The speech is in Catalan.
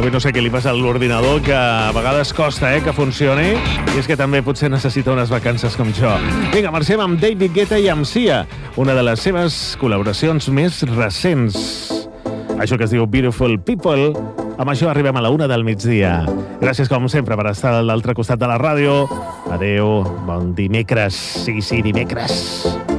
Avui no sé què li passa a l'ordinador, que a vegades costa que funcioni, i és que també potser necessita unes vacances com jo. Vinga, marxem amb David Guetta i amb Sia, una de les seves col·laboracions més recents. Això que es diu Beautiful People. Amb això arribem a la 1 del migdia. Gràcies, com sempre, per estar a l'altre costat de la ràdio. Adéu, bon dimecres. Sí, dimecres.